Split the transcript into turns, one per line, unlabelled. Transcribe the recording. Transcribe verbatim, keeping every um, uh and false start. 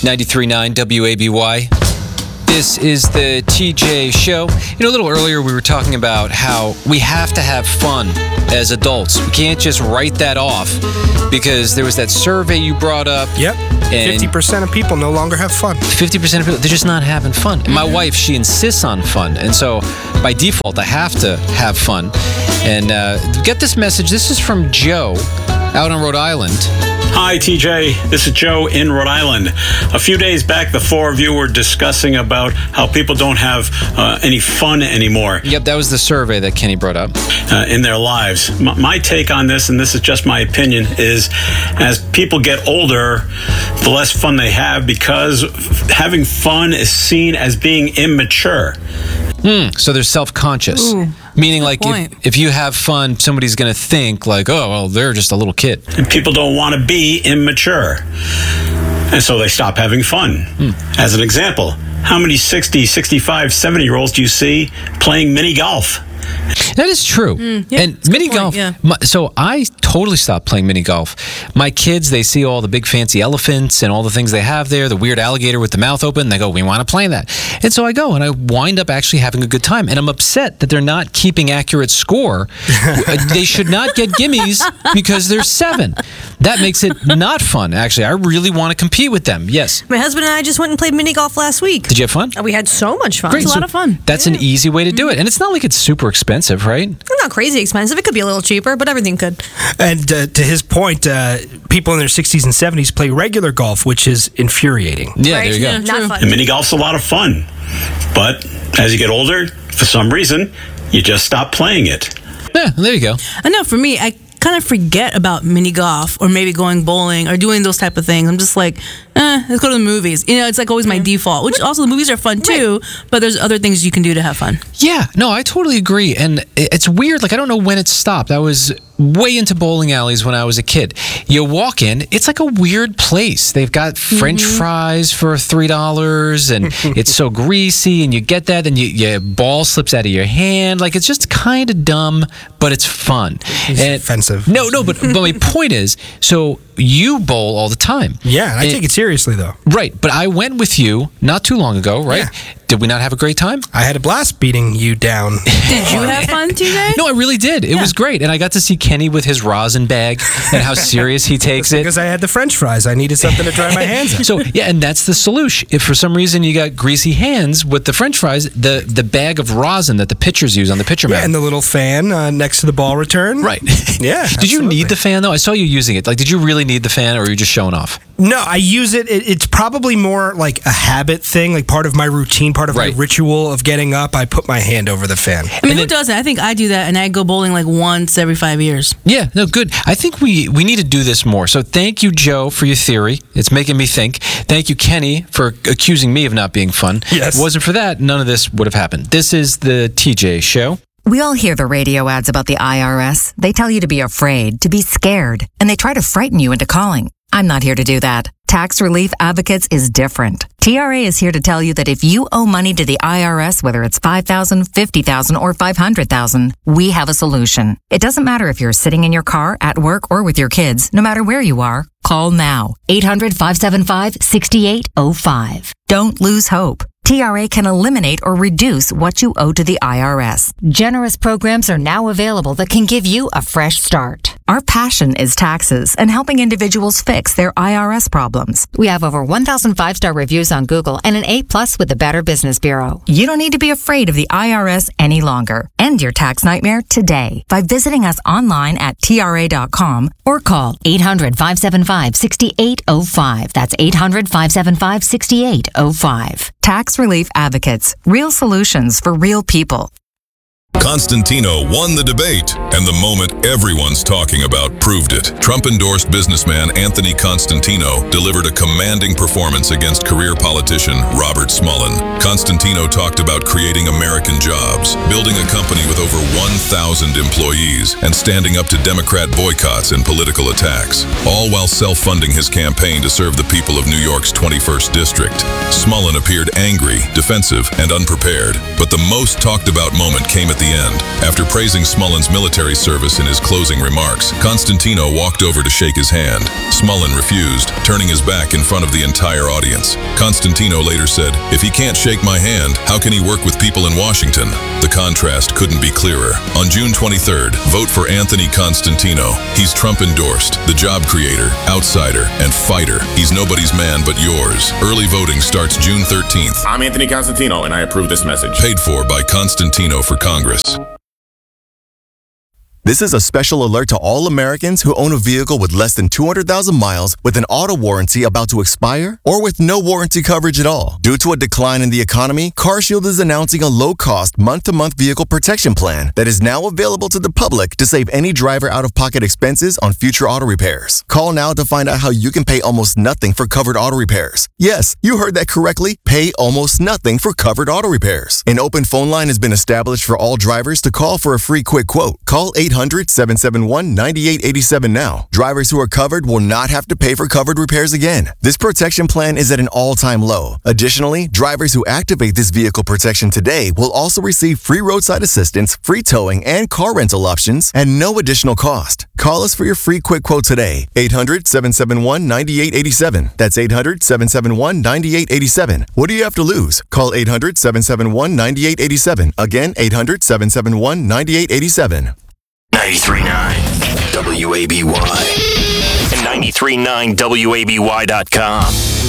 ninety-three point nine W A B Y. This is the T J Show. You know, a little earlier we were talking about how we have to have fun as adults. We can't just write that off because there was that survey you brought up.
Yep. And fifty percent of people no longer have fun.
fifty percent of people, they're just not having fun. And my mm-hmm. wife, she insists on fun. And so by default, I have to have fun. And uh, get this message. This is from Joe out on Rhode Island.
Hi, T J. This is Joe in Rhode Island. A few days back, the four of you were discussing about how people don't have uh, any fun anymore.
Yep, that was the survey that Kenny brought up.
Uh, in their lives. M- my take on this, and this is just my opinion, is as people get older, the less fun they have because f- having fun is seen as being immature.
Mm, so they're self-conscious.
Ooh,
meaning like if, if you have fun, somebody's going to think like, oh, well, they're just a little kid.
And people don't want to be immature. And so they stop having fun. Mm. As an example, how many sixty, sixty-five, seventy-year-olds do you see playing mini golf?
That is true.
Mm, yeah,
and mini
point,
golf,
yeah.
my, so I totally stopped playing mini golf. My kids, they see all the big fancy elephants and all the things they have there, the weird alligator with the mouth open, they go, we want to play that. And so I go, and I wind up actually having a good time. And I'm upset that they're not keeping accurate score. They should not get gimmies because they're seven. That makes it not fun, actually. I really want to compete with them. Yes.
My husband and I just went and played mini golf last week.
Did you have fun?
We had so much fun.
Great.
It was a
So
lot of fun.
That's
yeah.
an easy way to do it. And it's not like it's super expensive, right?
It's not crazy expensive. It could be a little cheaper, but everything could.
And uh, to his point, uh, people in their sixties and seventies play regular golf, which is infuriating.
Yeah,
right?
there you go.
Yeah, not fun.
And mini golf's a lot of fun. But as you get older, for some reason, you just stop playing it.
Yeah, there you go.
I know for me, I kind of forget about mini golf or maybe going bowling or doing those type of things. I'm just like, eh, let's go to the movies. You know, it's like always my default, which also the movies are fun too, but there's other things you can do to have fun.
Yeah, no, I totally agree. And it's weird. Like, I don't know when it stopped. I was way into bowling alleys when I was a kid. You walk in, it's like a weird place. They've got French mm-hmm. fries for three dollars, and it's so greasy, and you get that, and you, your ball slips out of your hand. Like, it's just kind of dumb, but it's fun.
It's
and
offensive.
No, no, but, but my point is, so you bowl all the time.
Yeah, and I
and,
take it seriously, though.
Right, but I went with you not too long ago, right? Yeah. Did we not have a great time?
I had a blast beating you down.
Did you have fun, T J?
No, I really did. It yeah. was great. And I got to see Kenny with his rosin bag and how serious he takes it.
Because I had the French fries. I needed something to dry my hands on.
So, yeah, and that's the solution. If for some reason you got greasy hands with the French fries, the, the bag of rosin that the pitchers use on the pitcher
yeah,
mound.
and the little fan uh, next to the ball return.
Right.
Yeah.
Did you need the fan, though? I saw you using it. Like, did you really need the fan, or were you just showing off?
No, I use it. it. It's probably more like a habit thing, like part of my routine, part of
right.
my ritual of getting up. I put my hand over the fan.
I mean, who doesn't? I think I do that, and I go bowling like once every five years.
Yeah, no, good. I think we, we need to do this more. So thank you, Joe, for your theory. It's making me think. Thank you, Kenny, for accusing me of not being fun.
Yes.
If it wasn't for that, none of this would have happened. This is the T J Show.
We all hear the radio ads about the I R S. They tell you to be afraid, to be scared, and they try to frighten you into calling. I'm not here to do that. Tax Relief Advocates is different. T R A is here to tell you that if you owe money to the I R S, whether it's five thousand dollars, fifty thousand dollars, or five hundred thousand dollars, we have a solution. It doesn't matter if you're sitting in your car, at work, or with your kids. No matter where you are, call now. eight hundred, five seven five, six eight zero five. Don't lose hope. T R A can eliminate or reduce what you owe to the I R S. Generous programs are now available that can give you a fresh start. Our passion is taxes and helping individuals fix their I R S problems. We have over one thousand five-star reviews on Google and an A plus with the Better Business Bureau. You don't need to be afraid of the I R S any longer. End your tax nightmare today by visiting us online at T R A dot com or call eight hundred, five seven five, six eight zero five. That's eight hundred, five seven five, six eight zero five. Tax Relief Advocates. Real solutions for real people.
Constantino won the debate, and the moment everyone's talking about proved it. Trump-endorsed businessman Anthony Constantino delivered a commanding performance against career politician Robert Smullen. Constantino talked about creating American jobs, building a company with over one thousand employees, and standing up to Democrat boycotts and political attacks, all while self-funding his campaign to serve the people of New York's twenty-first District. Smullen appeared angry, defensive, and unprepared, but the most talked-about moment came at the end. After praising Smullen's military service in his closing remarks, Constantino walked over to shake his hand. Smullen refused, turning his back in front of the entire audience. Constantino later said, "If he can't shake my hand, how can he work with people in Washington?" The contrast couldn't be clearer. On June twenty-third, vote for Anthony Constantino. He's Trump-endorsed, the job creator, outsider, and fighter. He's nobody's man but yours. Early voting starts June thirteenth.
I'm Anthony Constantino, and I approve this message.
Paid for by Constantino for Congress.
This is a special alert to all Americans who own a vehicle with less than two hundred thousand miles with an auto warranty about to expire or with no warranty coverage at all. Due to a decline in the economy, CarShield is announcing a low-cost month-to-month vehicle protection plan that is now available to the public to save any driver out-of-pocket expenses on future auto repairs. Call now to find out how you can pay almost nothing for covered auto repairs. Yes, you heard that correctly. Pay almost nothing for covered auto repairs. An open phone line has been established for all drivers to call for a free quick quote. Call eight hundred, seven seven one, nine eight eight seven now. Drivers who are covered will not have to pay for covered repairs again. This protection plan is at an all-time low. Additionally, drivers who activate this vehicle protection today will also receive free roadside assistance, free towing, and car rental options at no additional cost. Call us for your free quick quote today. eight hundred, seven seven one, nine eight eight seven. That's eight hundred, seven seven one, nine eight eight seven. What do you have to lose? Call eight hundred, seven seven one, nine eight eight seven. Again, eight hundred, seven seven one, nine eight eight seven.
ninety-three point nine W A B Y and ninety-three point nine W A B Y dot com.